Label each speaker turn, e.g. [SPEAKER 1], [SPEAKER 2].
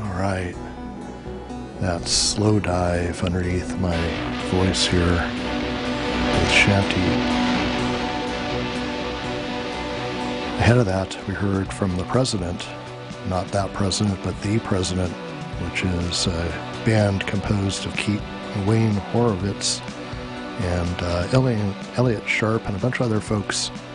[SPEAKER 1] All right. That slow dive underneath my voice here with Shanty. Ahead of that, we heard from the president, not that president, but the president, which is a band composed of Wayne Horowitz and Elliot Sharp and a bunch of other folks